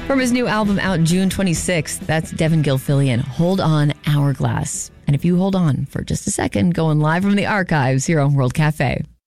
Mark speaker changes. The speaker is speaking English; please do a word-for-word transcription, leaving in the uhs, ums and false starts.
Speaker 1: From his new album out June twenty-sixth, that's Devin Gilfillian, Hold On, Hourglass. And if you hold on for just a second, going live from the archives here on World Cafe.